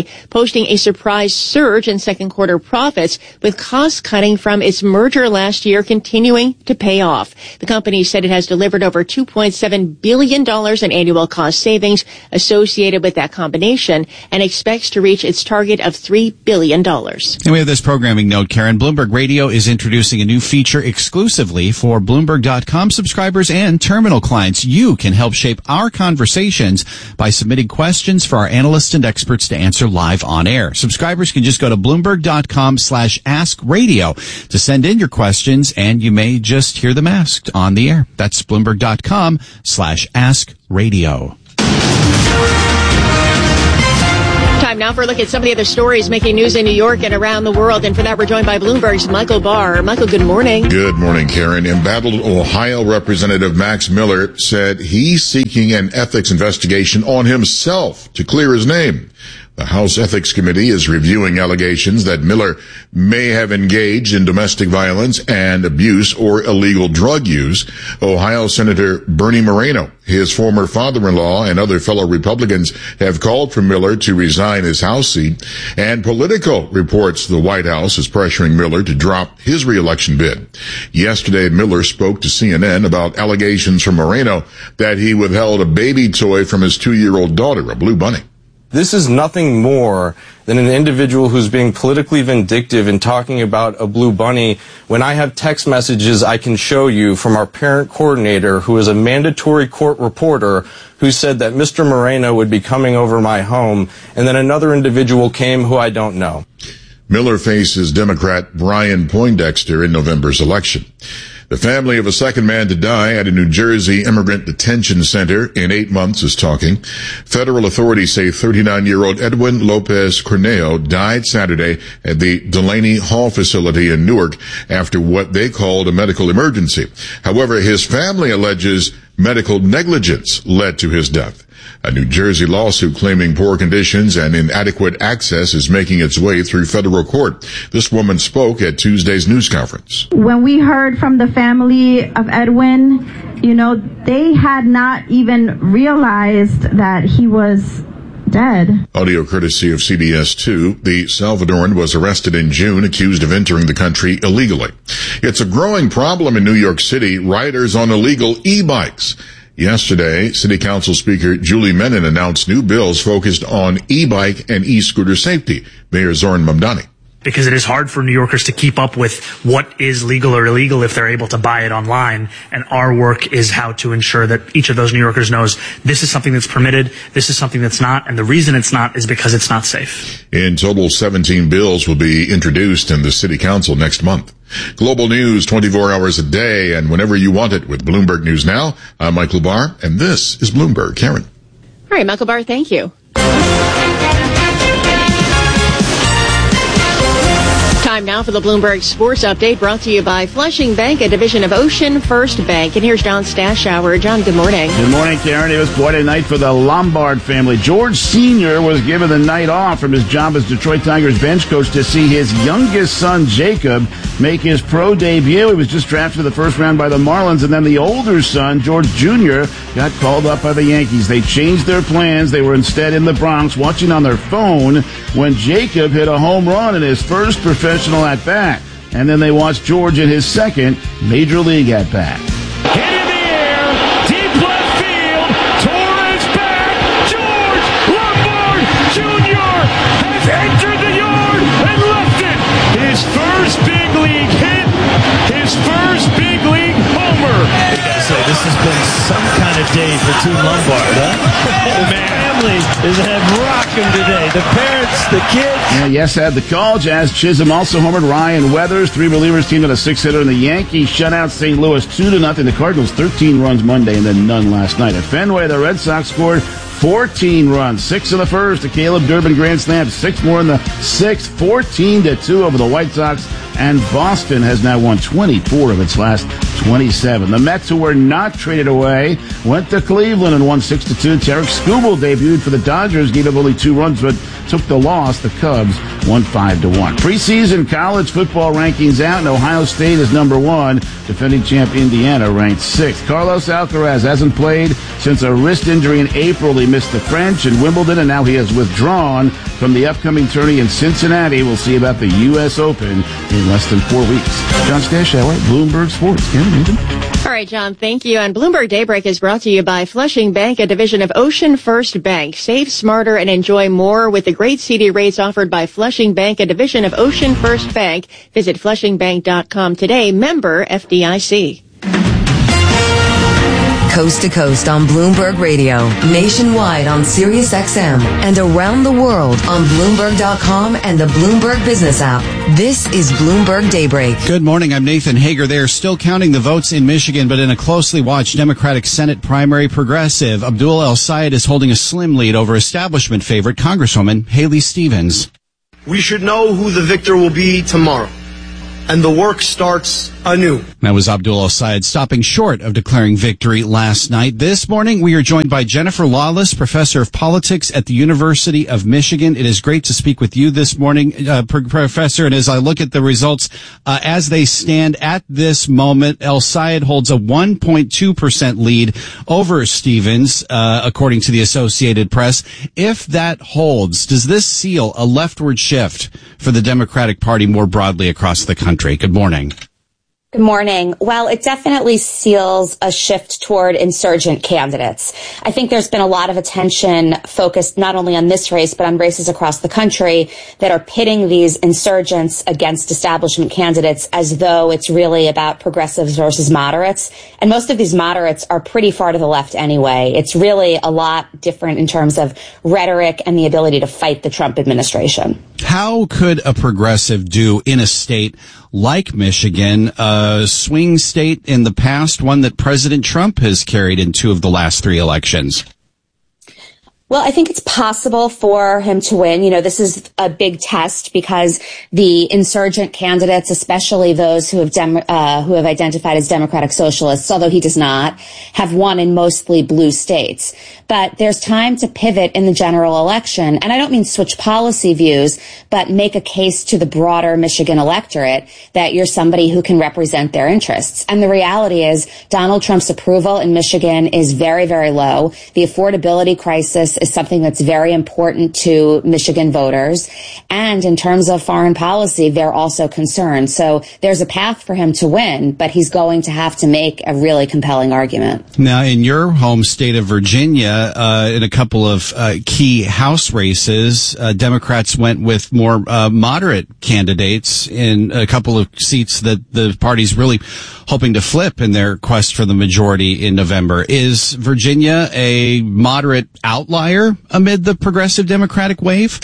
Speaker 13: yesterday, posting a surprise surge in second quarter profits, with cost cutting from its merger last year continuing to pay off. The company said it has delivered over $2.7 billion in annual cost savings associated with that combination and expects to reach its target of $3 billion.
Speaker 17: And we have this programming note, Karen. Bloomberg Radio is introducing a new feature exclusively for Bloomberg.com subscribers and terminal clients. You can help shape our conversations by submitting questions for our analysts and experts to answer live on air. Subscribers can just go to Bloomberg.com/AskRadio to send in your questions, and you may just hear them asked on the air. That's Bloomberg.com/AskRadio.
Speaker 13: Time now for a look at some of the other stories making news in New York and around the world. And for that, we're joined by Bloomberg's Michael Barr. Michael, good morning.
Speaker 18: Good morning, Karen. Embattled Ohio Representative Max Miller said he's seeking an ethics investigation on himself to clear his name. The House Ethics Committee is reviewing allegations that Miller may have engaged in domestic violence and abuse or illegal drug use. Ohio Senator Bernie Moreno, his former father-in-law, and other fellow Republicans have called for Miller to resign his House seat. And Politico reports the White House is pressuring Miller to drop his re-election bid. Yesterday, Miller spoke to CNN about allegations from Moreno that he withheld a baby toy from his 2-year-old daughter, a blue bunny.
Speaker 6: This is nothing more than an individual who's being politically vindictive and talking about a blue bunny when I have text messages I can show you from our parent coordinator, who is a mandatory court reporter, who said that Mr. Moreno would be coming over my home, and then another individual came who I don't know.
Speaker 18: Miller faces Democrat Brian Poindexter in November's election. The family of a second man to die at a New Jersey immigrant detention center in 8 months is talking. Federal authorities say 39-year-old Edwin Lopez Corneo died Saturday at the Delaney Hall facility in Newark after what they called a medical emergency. However, his family alleges medical negligence led to his death. A New Jersey lawsuit claiming poor conditions and inadequate access is making its way through federal court. This woman spoke at Tuesday's news conference.
Speaker 7: When we heard from the family of Edwin, they had not even realized that he was dead.
Speaker 18: Audio courtesy of CBS 2. The Salvadoran was arrested in June, accused of entering the country illegally. It's a growing problem in New York City, riders on illegal e-bikes. Yesterday, City Council Speaker Julie Menon announced new bills focused on e-bike and e-scooter safety. Mayor Zoran Mamdani.
Speaker 10: Because it is hard for New Yorkers to keep up with what is legal or illegal if they're able to buy it online. And our work is how to ensure that each of those New Yorkers knows this is something that's permitted, this is something that's not, and the reason it's not is because it's not safe.
Speaker 18: In total, 17 bills will be introduced in the City Council next month. Global news 24 hours a day and whenever you want it with Bloomberg News Now. I'm Michael Barr, and this is Bloomberg. Karen.
Speaker 13: All right, Michael Barr, thank you. Time now for the Bloomberg Sports Update, brought to you by Flushing Bank, a division of Ocean First Bank. And here's John Stashower. John, good morning.
Speaker 19: Good morning, Karen. It was quite a night for the Lombard family. George Sr. was given the night off from his job as Detroit Tigers bench coach to see his youngest son, Jacob, make his pro debut. He was just drafted in the first round by the Marlins, and then the older son, George Jr., got called up by the Yankees. They changed their plans. They were instead in the Bronx watching on their phone when Jacob hit a home run in his first professional at-bat. And then they watched George in his second Major League at-bat.
Speaker 24: Hit in the air, deep left field, Torres back, George Lombard Jr. has entered the yard and left it. His first big league hit, his first big league homer.
Speaker 25: I gotta say, this has been some kind of day for Team Lombard, huh? The family is rocking today. The parents, the kids.
Speaker 19: Yeah, yes, had the call. Jazz Chisholm also homered. Ryan Weathers, 3 relievers, team with a 6-hitter. And the Yankees shut out St. Louis 2-0. The Cardinals 13 runs Monday and then none last night. At Fenway, the Red Sox scored 14 runs, 6 in the first. The Caleb Durbin grand slam, 6 more in the sixth, 14-2 over the White Sox. And Boston has now won 24 of its last 27. The Mets, who were not traded away, went to Cleveland and won 6-2. Tarek Skubal debuted for the Dodgers, gave up only 2 runs, but took the loss. The Cubs 5-1. Preseason college football rankings out, and Ohio State is number 1. Defending champ Indiana ranked 6th. Carlos Alcaraz hasn't played since a wrist injury in April. He missed the French and Wimbledon, and now he has withdrawn from the upcoming tourney in Cincinnati. We'll see about the U.S. Open in less than 4 weeks. John Stashauer, Bloomberg Sports.
Speaker 13: All right, John, thank you. And Bloomberg Daybreak is brought to you by Flushing Bank, a division of Ocean First Bank. Save smarter and enjoy more with the great CD rates offered by Flushing Bank, a division of Ocean First Bank. Visit flushingbank.com today. Member FDIC.
Speaker 12: Coast to coast on Bloomberg Radio, nationwide on Sirius XM, and around the world on Bloomberg.com and the Bloomberg Business app. This is Bloomberg Daybreak.
Speaker 17: Good morning. I'm Nathan Hager. They are still counting the votes in Michigan, but in a closely watched Democratic Senate primary, progressive Abdul El-Sayed is holding a slim lead over establishment favorite Congresswoman Haley Stevens.
Speaker 21: We should know who the victor will be tomorrow, and the work starts anew.
Speaker 17: That was Abdul El-Sayed stopping short of declaring victory last night. This morning, we are joined by Jennifer Lawless, professor of politics at the University of Michigan. It is great to speak with you this morning, Professor. And as I look at the results, as they stand at this moment, El-Sayed holds a 1.2% lead over Stevens, according to the Associated Press. If that holds, does this seal a leftward shift for the Democratic Party more broadly across the country? Good morning.
Speaker 1: Good morning. Well, it definitely seals a shift toward insurgent candidates. I think there's been a lot of attention focused not only on this race, but on races across the country that are pitting these insurgents against establishment candidates as though it's really about progressives versus moderates. And most of these moderates are pretty far to the left anyway. It's really a lot different in terms of rhetoric and the ability to fight the Trump administration.
Speaker 17: How could a progressive do in a state like Michigan, a swing state in the past, one that President Trump has carried in 2 of the last 3 elections?
Speaker 1: Well, I think it's possible for him to win. You know, this is a big test because the insurgent candidates, especially those who have identified as Democratic Socialists, although he does not, have won in mostly blue states. But there's time to pivot in the general election. And I don't mean switch policy views, but make a case to the broader Michigan electorate that you're somebody who can represent their interests. And the reality is Donald Trump's approval in Michigan is very, very low. The affordability crisis is something that's very important to Michigan voters. And in terms of foreign policy, they're also concerned. So there's a path for him to win, but he's going to have to make a really compelling argument.
Speaker 17: Now, in your home state of Virginia, in a couple of key House races, Democrats went with more moderate candidates in a couple of seats that the party's really hoping to flip in their quest for the majority in November. Is Virginia a moderate outlier amid the progressive Democratic wave?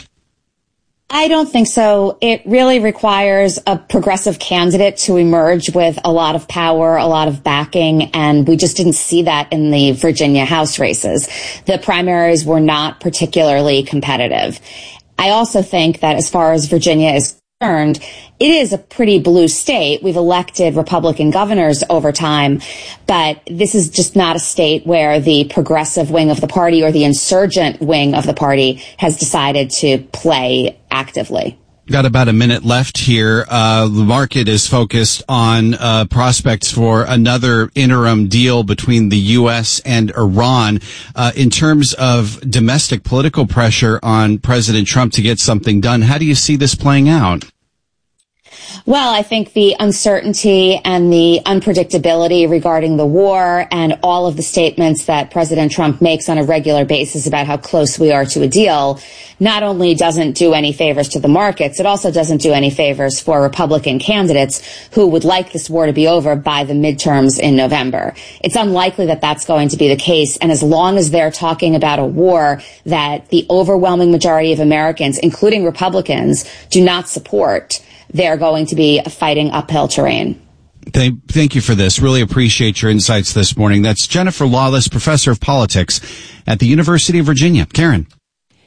Speaker 1: I don't think so. It really requires a progressive candidate to emerge with a lot of power, a lot of backing, and we just didn't see that in the Virginia House races. The primaries were not particularly competitive. I also think that as far as Virginia is concerned, it is a pretty blue state. We've elected Republican governors over time, but this is just not a state where the progressive wing of the party or the insurgent wing of the party has decided to play actively.
Speaker 17: Got about a minute left here. The market is focused on prospects for another interim deal between the U.S. and Iran. In terms of domestic political pressure on President Trump to get something done, how do you see this playing out?
Speaker 1: Well, I think the uncertainty and the unpredictability regarding the war and all of the statements that President Trump makes on a regular basis about how close we are to a deal not only doesn't do any favors to the markets, it also doesn't do any favors for Republican candidates who would like this war to be over by the midterms in November. It's unlikely that that's going to be the case. And as long as they're talking about a war that the overwhelming majority of Americans, including Republicans, do not support, they're going to be fighting uphill terrain.
Speaker 17: Thank you for this. Really appreciate your insights this morning. That's Jennifer Lawless, professor of politics at the University of Virginia. Karen.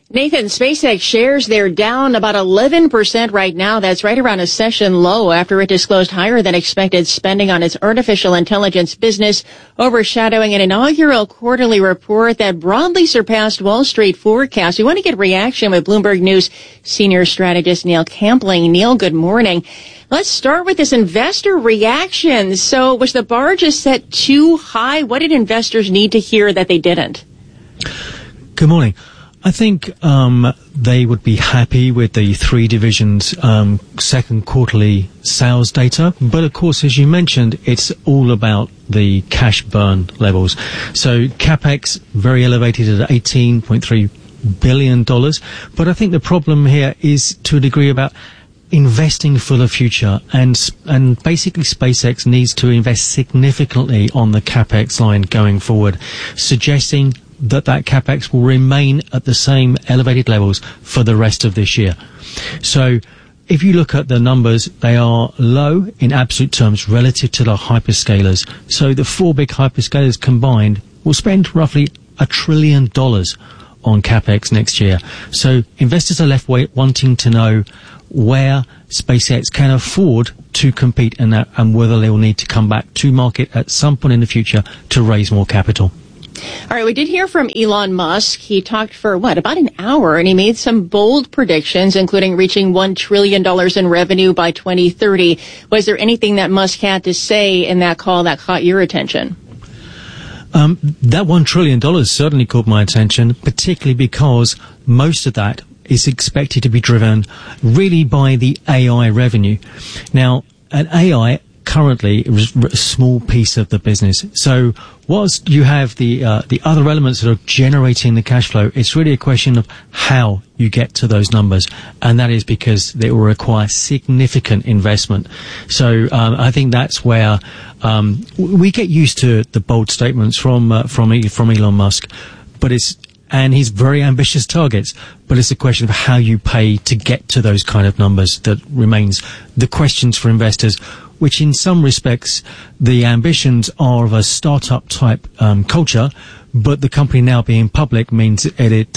Speaker 13: Nathan, SpaceX shares, they're down about 11% right now. That's right around a session low after it disclosed higher than expected spending on its artificial intelligence business, overshadowing an inaugural quarterly report that broadly surpassed Wall Street forecasts. We want to get reaction with Bloomberg News senior strategist Neil Campling. Neil, good morning. Let's start with this investor reaction. So was the bar just set too high? What did investors need to hear that they didn't?
Speaker 2: Good morning. I think they would be happy with the three divisions' second quarterly sales data. But, of course, as you mentioned, it's all about the cash burn levels. So CapEx, very elevated at $18.3 billion. But I think the problem here is, to a degree, about investing for the future. And basically, SpaceX needs to invest significantly on the CapEx line going forward, suggesting that CapEx will remain at the same elevated levels for the rest of this year. So if you look at the numbers, they are low in absolute terms relative to the hyperscalers. So the four big hyperscalers combined will spend roughly $1 trillion on CapEx next year. So investors are left wanting to know where SpaceX can afford to compete in that, and whether they will need to come back to market at some point in the future to raise more capital.
Speaker 13: All right, we did hear from Elon Musk. He talked for, about an hour, and he made some bold predictions, including reaching $1 trillion in revenue by 2030. Was there anything that Musk had to say in that call that caught your attention?
Speaker 2: That $1 trillion certainly caught my attention, particularly because most of that is expected to be driven really by the AI revenue. Now, an AI currently is a small piece of the business. So whilst you have the other elements that are generating the cash flow, it's really a question of how you get to those numbers. And that is because they will require significant investment. So I think that's where we get used to the bold statements from Elon Musk, and his very ambitious targets, but it's a question of how you pay to get to those kind of numbers that remains the questions for investors, which in some respects, the ambitions are of a startup type culture, but the company now being public means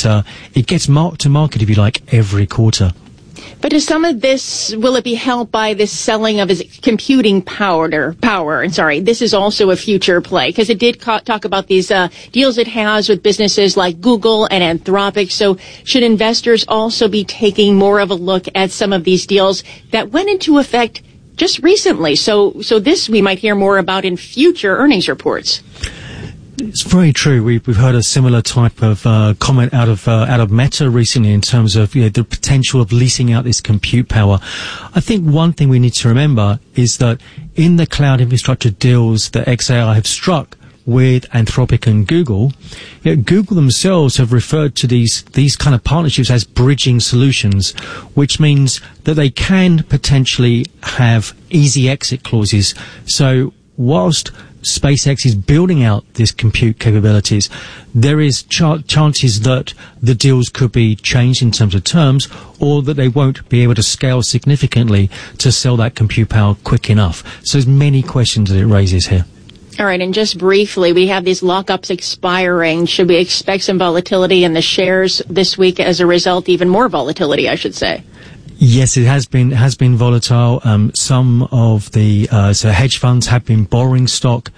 Speaker 2: it gets marked to market, if you like, every quarter.
Speaker 13: But is some of this, will it be helped by this selling of his computing power? This is also a future play, because it did talk about these deals it has with businesses like Google and Anthropic. So should investors also be taking more of a look at some of these deals that went into effect just recently? So this we might hear more about in future earnings reports.
Speaker 2: It's very true. We've heard a similar type of comment out of Meta recently in terms of the potential of leasing out this compute power. I think one thing we need to remember is that in the cloud infrastructure deals that xAI have struck with Anthropic and Google, Google themselves have referred to these kind of partnerships as bridging solutions, which means that they can potentially have easy exit clauses. So whilst SpaceX is building out this compute capabilities, there is chances that the deals could be changed in terms of terms, or that they won't be able to scale significantly to sell that compute power quick enough. So there's many questions that it raises here.
Speaker 13: All right, and just briefly, we have these lockups expiring. Should we expect some volatility in the shares this week as a result? Even more volatility, I should say.
Speaker 2: Yes, it has been volatile. Some of the so hedge funds have been borrowing stock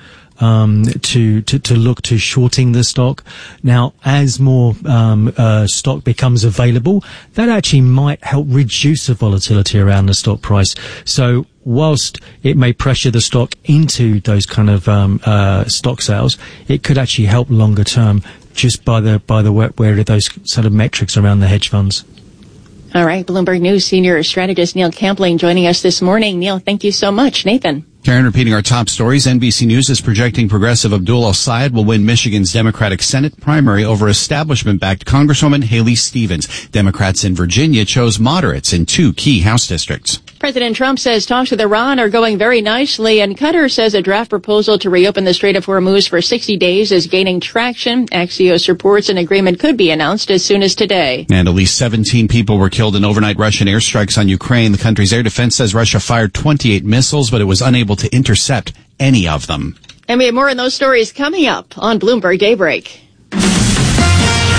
Speaker 2: to look to shorting the stock. Now, as more stock becomes available, that actually might help reduce the volatility around the stock price. So whilst it may pressure the stock into those kind of stock sales, it could actually help longer term just by the where those sort of metrics around the hedge funds.
Speaker 13: All right, Bloomberg News senior strategist Neil Campling joining us this morning. Neil, thank you so much. Nathan.
Speaker 17: Karen, repeating our top stories, NBC News is projecting progressive Abdul El-Sayed will win Michigan's Democratic Senate primary over establishment-backed Congresswoman Haley Stevens. Democrats in Virginia chose moderates in 2 key House districts.
Speaker 13: President Trump says talks with Iran are going very nicely, and Qatar says a draft proposal to reopen the Strait of Hormuz for 60 days is gaining traction. Axios reports an agreement could be announced as soon as today.
Speaker 17: And at least 17 people were killed in overnight Russian airstrikes on Ukraine. The country's air defense says Russia fired 28 missiles, but it was unable to intercept any of them.
Speaker 13: And we have more on those stories coming up on Bloomberg Daybreak.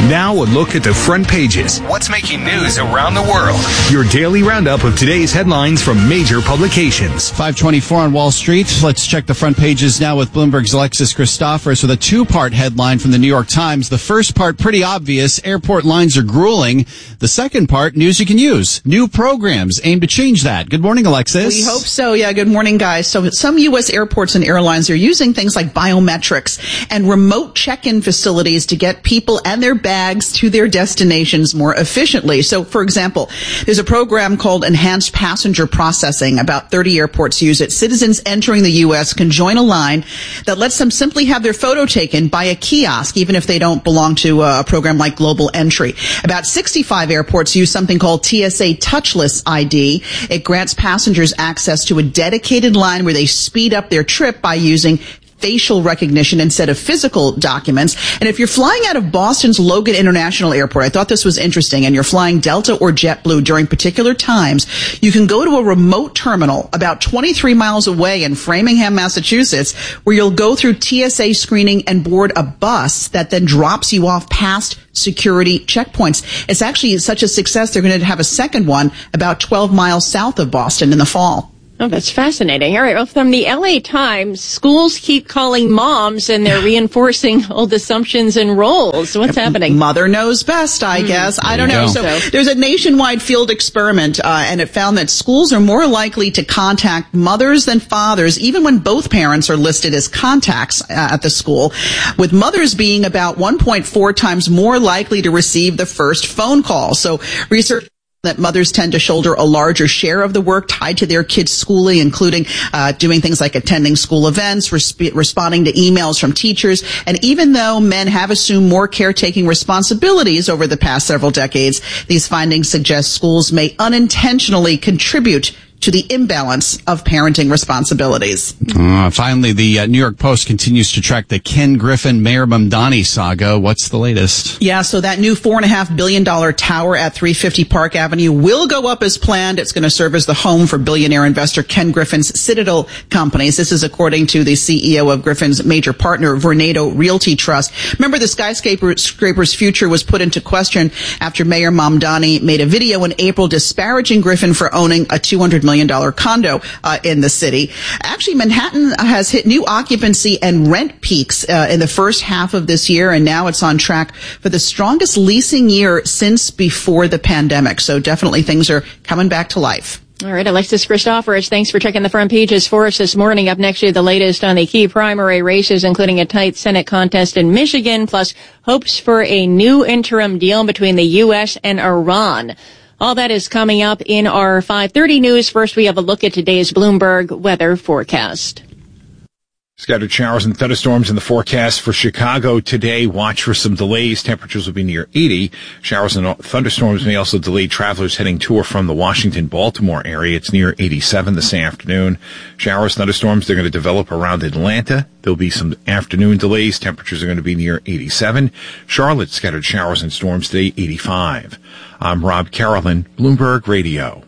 Speaker 20: Now a look at the front pages. What's making news around the world? Your daily roundup of today's headlines from major publications.
Speaker 17: 524 on Wall Street. Let's check the front pages now with Bloomberg's Alexis Christoforous with a two-part headline from the New York Times. The first part, pretty obvious. Airport lines are grueling. The second part, news you can use. New programs aim to change that. Good morning, Alexis.
Speaker 8: We hope so. Yeah, good morning, guys. So some U.S. airports and airlines are using things like biometrics and remote check-in facilities to get people and their bags to their destinations more efficiently. So, for example, there's a program called Enhanced Passenger Processing. About 30 airports use it. Citizens entering the U.S. can join a line that lets them simply have their photo taken by a kiosk, even if they don't belong to a program like Global Entry. About 65 airports use something called TSA Touchless ID. It grants passengers access to a dedicated line where they speed up their trip by using facial recognition instead of physical documents. And if you're flying out of Boston's Logan International Airport, I thought this was interesting, and you're flying Delta or JetBlue during particular times, you can go to a remote terminal about 23 miles away in Framingham, Massachusetts, where you'll go through TSA screening and board a bus that then drops you off past security checkpoints. It's actually such a success, they're going to have a second one about 12 miles south of Boston in the fall.
Speaker 13: Oh, that's fascinating. All right. Well, from the LA Times, schools keep calling moms and they're reinforcing old assumptions and roles. What's happening?
Speaker 8: Mother knows best, I guess. I don't know. So there's a nationwide field experiment, and it found that schools are more likely to contact mothers than fathers, even when both parents are listed as contacts at the school, with mothers being about 1.4 times more likely to receive the first phone call. So research that mothers tend to shoulder a larger share of the work tied to their kids' schooling, including doing things like attending school events, responding to emails from teachers. And even though men have assumed more caretaking responsibilities over the past several decades, these findings suggest schools may unintentionally contribute to the imbalance of parenting responsibilities.
Speaker 17: Finally, the New York Post continues to track the Ken Griffin, Mayor Mamdani saga. What's the latest?
Speaker 8: Yeah, so that new $4.5 billion tower at 350 Park Avenue will go up as planned. It's going to serve as the home for billionaire investor Ken Griffin's Citadel Companies. This is according to the CEO of Griffin's major partner, Vornado Realty Trust. Remember, the skyscraper's future was put into question after Mayor Mamdani made a video in April disparaging Griffin for owning a $200 million condo in the city. Actually, Manhattan has hit new occupancy and rent peaks in the first half of this year, and now it's on track for the strongest leasing year since before the pandemic. So definitely things are coming back to life.
Speaker 13: All right, Alexis Christoforous, thanks for checking the front pages for us this morning. Up next, you have the latest on the key primary races, including a tight Senate contest in Michigan, plus hopes for a new interim deal between the U.S. and Iran. All that is coming up in our 5:30 news. First, we have a look at today's Bloomberg weather forecast.
Speaker 9: Scattered showers and thunderstorms in the forecast for Chicago today. Watch for some delays. Temperatures will be near 80. Showers and thunderstorms may also delay travelers heading to or from the Washington-Baltimore area. It's near 87 this afternoon. Showers, thunderstorms, they're going to develop around Atlanta. There'll be some afternoon delays. Temperatures are going to be near 87. Charlotte, scattered showers and storms today, 85. I'm Rob Carolyn, Bloomberg Radio.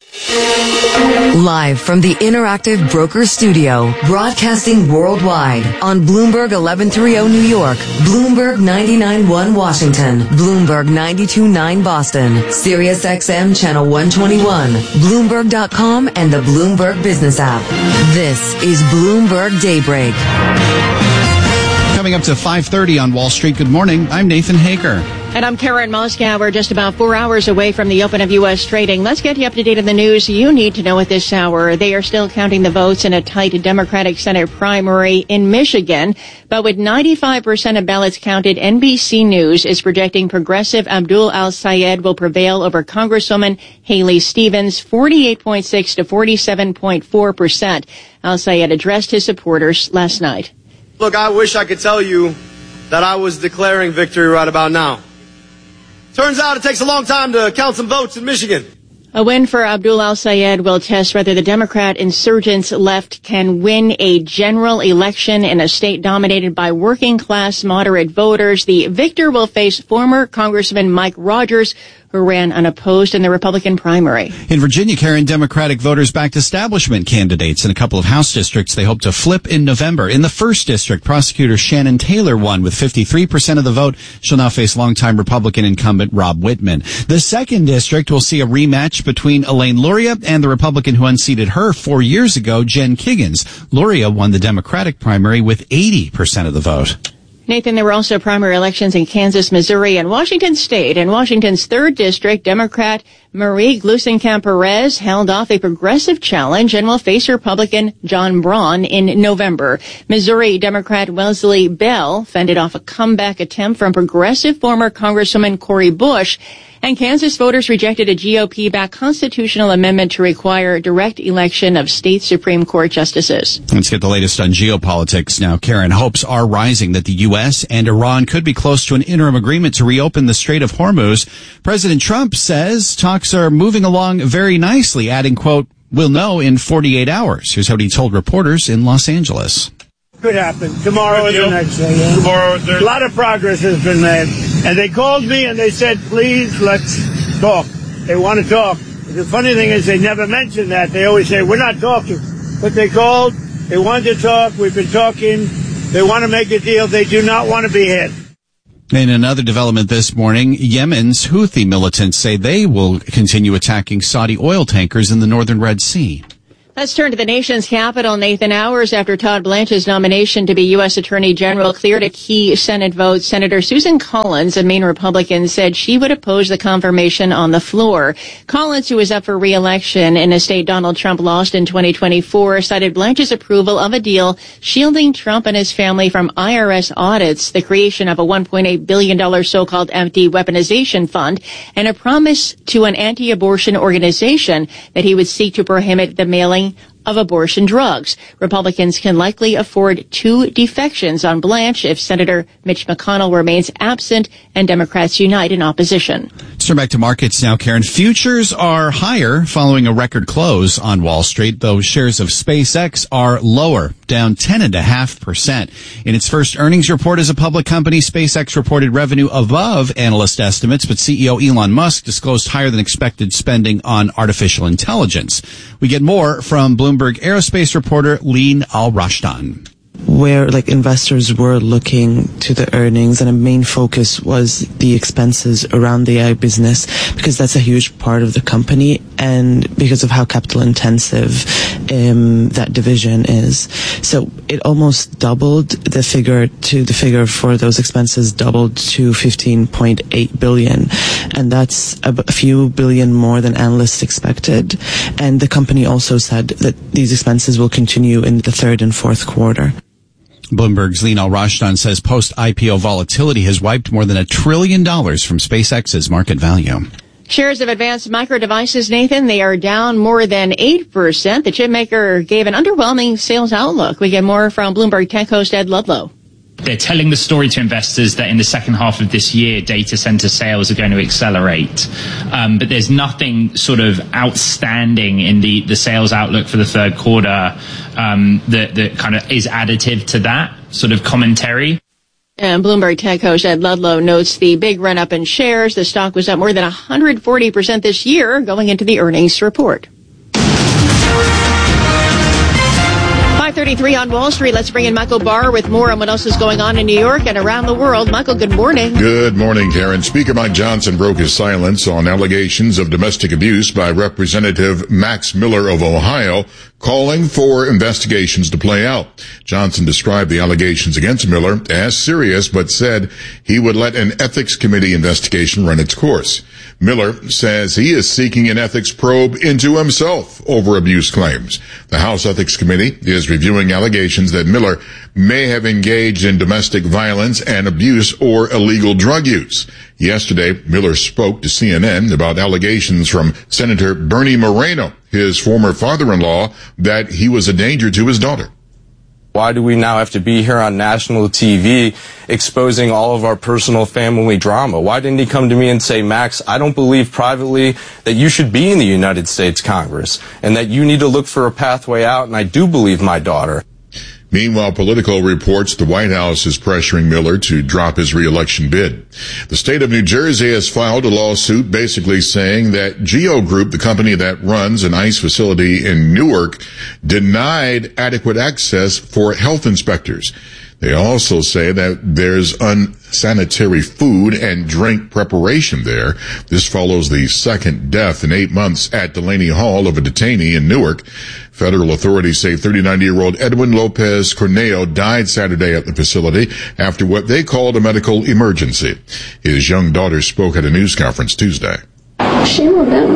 Speaker 12: Live from the Interactive Broker Studio, broadcasting worldwide on Bloomberg 1130 New York, Bloomberg 99.1 Washington, Bloomberg 92.9 Boston, Sirius XM Channel 121, Bloomberg.com, and the Bloomberg Business app. This is Bloomberg Daybreak.
Speaker 17: Coming up to 5:30 on Wall Street. Good morning. I'm Nathan Hager.
Speaker 13: And I'm Karen Moscow. We're just about 4 hours away from the open of U.S. trading. Let's get you up to date on the news you need to know at this hour. They are still counting the votes in a tight Democratic Senate primary in Michigan. But with 95% of ballots counted, NBC News is projecting progressive Abdul Al-Sayed will prevail over Congresswoman Haley Stevens, 48.6 to 47.4%. Al-Sayed addressed his supporters last night.
Speaker 21: Look, I wish I could tell you that I was declaring victory right about now. Turns out it takes a long time to count some votes in Michigan.
Speaker 13: A win for Abdul Al-Sayed will test whether the Democrat insurgents left can win a general election in a state dominated by working-class moderate voters. The victor will face former Congressman Mike Rogers, who ran unopposed in the Republican primary.
Speaker 17: In Virginia, Karen, Democratic voters backed establishment candidates in a couple of House districts they hope to flip in November. In the 1st District, prosecutor Shannon Taylor won with 53% of the vote. She'll now face longtime Republican incumbent Rob Whitman. The 2nd District will see a rematch between Elaine Luria and the Republican who unseated her 4 years ago, Jen Kiggins. Luria won the Democratic primary with 80% of the vote.
Speaker 13: Nathan, there were also primary elections in Kansas, Missouri, and Washington State. In Washington's 3rd District, Democrat Marie Gluesenkamp Perez held off a progressive challenge and will face Republican John Braun in November. Missouri Democrat Wesley Bell fended off a comeback attempt from progressive former Congresswoman Cori Bush. And Kansas voters rejected a GOP-backed constitutional amendment to require direct election of state Supreme Court justices.
Speaker 17: Let's get the latest on geopolitics now. Karen, hopes are rising that the U.S. and Iran could be close to an interim agreement to reopen the Strait of Hormuz. President Trump says talks are moving along very nicely, adding, quote, "We'll know in 48 hours. Here's what he told reporters in Los Angeles.
Speaker 11: Could happen tomorrow or the next day. Yeah. Tomorrow, a lot of progress has been made. And they called me and they said, please, let's talk. They want to talk. The funny thing is they never mention that. They always say, we're not talking. But they called. They wanted to talk. We've been talking. They want to make a deal. They do not want to be hit.
Speaker 17: In another development this morning, Yemen's Houthi militants say they will continue attacking Saudi oil tankers in the northern Red Sea.
Speaker 13: Let's turn to the nation's capital, Nathan. Hours after Todd Blanche's nomination to be U.S. Attorney General cleared a key Senate vote, Senator Susan Collins, a Maine Republican, said she would oppose the confirmation on the floor. Collins, who is up for re-election in a state Donald Trump lost in 2024, cited Blanche's approval of a deal shielding Trump and his family from IRS audits, the creation of a $1.8 billion so-called empty weaponization fund, and a promise to an anti-abortion organization that he would seek to prohibit the mailing of abortion drugs. Republicans can likely afford 2 defections on Blanche if Senator Mitch McConnell remains absent and Democrats unite in opposition.
Speaker 17: Let's turn back to markets now, Karen. Futures are higher following a record close on Wall Street, though shares of SpaceX are lower, down 10.5%. In its first earnings report as a public company, SpaceX reported revenue above analyst estimates, but CEO Elon Musk disclosed higher than expected spending on artificial intelligence. We get more from Bloomberg aerospace reporter Lean Al-Rashdan.
Speaker 14: Where investors were looking to the earnings, and a main focus was the expenses around the AI business, because that's a huge part of the company and because of how capital intensive that division is. So it almost doubled the figure for those expenses doubled to $15.8 billion, and that's a few billion more than analysts expected. And the company also said that these expenses will continue in the 3rd and 4th quarter.
Speaker 17: Bloomberg's Lean Al-Rashdan says post-IPO volatility has wiped more than $1 trillion from SpaceX's market value.
Speaker 13: Shares of Advanced Micro Devices, Nathan, they are down more than 8%. The chip maker gave an underwhelming sales outlook. We get more from Bloomberg Tech host Ed Ludlow.
Speaker 15: They're telling the story to investors that in the second half of this year, data center sales are going to accelerate. But there's nothing sort of outstanding in the sales outlook for the 3rd quarter that kind of is additive to that sort of commentary.
Speaker 13: And Bloomberg Tech host Ed Ludlow notes the big run-up in shares. The stock was up more than 140% this year going into the earnings report. 5:33 on Wall Street. Let's bring in Michael Barr with more on what else is going on in New York and around the world. Michael, good morning.
Speaker 18: Good morning, Karen. Speaker Mike Johnson broke his silence on allegations of domestic abuse by Representative Max Miller of Ohio, calling for investigations to play out. Johnson described the allegations against Miller as serious, but said he would let an ethics committee investigation run its course. Miller says he is seeking an ethics probe into himself over abuse claims. The House Ethics Committee is reviewing allegations that Miller may have engaged in domestic violence and abuse or illegal drug use. Yesterday, Miller spoke to CNN about allegations from Senator Bernie Moreno, his former father-in-law, that he was a danger to his daughter.
Speaker 6: Why do we now have to be here on national TV exposing all of our personal family drama? Why didn't he come to me and say, Max, I don't believe privately that you should be in the United States Congress and that you need to look for a pathway out, and I do believe my daughter.
Speaker 18: Meanwhile, Politico reports the White House is pressuring Miller to drop his re-election bid. The state of New Jersey has filed a lawsuit basically saying that Geo Group, the company that runs an ICE facility in Newark, denied adequate access for health inspectors. They also say that there's unsanitary food and drink preparation there. This follows the second death in 8 months at Delaney Hall of a detainee in Newark. Federal authorities say 39-year-old Edwin Lopez Corneo died Saturday at the facility after what they called a medical emergency. His young daughter spoke at a news conference Tuesday.
Speaker 3: Shame on them.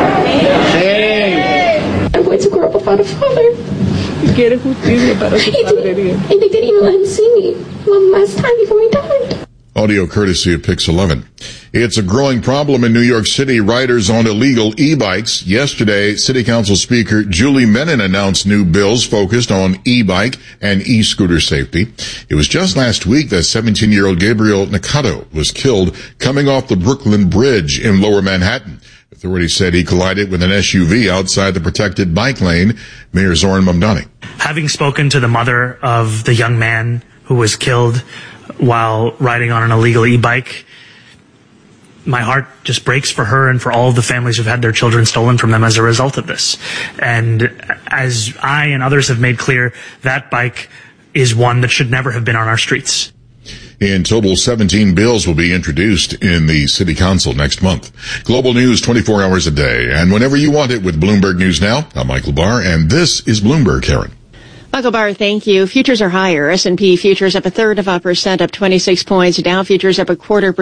Speaker 3: Shame. I'm going to grow up without a father. And they didn't even let him see me one last time before he died.
Speaker 18: Audio courtesy of Pix 11. It's a growing problem in New York City. Riders on illegal e-bikes. Yesterday, City Council Speaker Julie Menin announced new bills focused on e-bike and e-scooter safety. It was just last week that 17-year-old Gabriel Nakato was killed coming off the Brooklyn Bridge in Lower Manhattan. Authorities said he collided with an SUV outside the protected bike lane. Mayor Zoran Mamdani.
Speaker 10: Having spoken to the mother of the young man who was killed while riding on an illegal e-bike, my heart just breaks for her and for all of the families who've had their children stolen from them as a result of this. And as I and others have made clear, that bike is one that should never have been on our streets.
Speaker 18: In total, 17 bills will be introduced in the City Council next month. Global news 24 hours a day, and whenever you want it with Bloomberg News Now. I'm Michael Barr, and this is Bloomberg, Karen.
Speaker 13: Michael Barr, thank you. Futures are higher. S&P futures up 0.33%, up 26 points. Dow futures up 0.25%.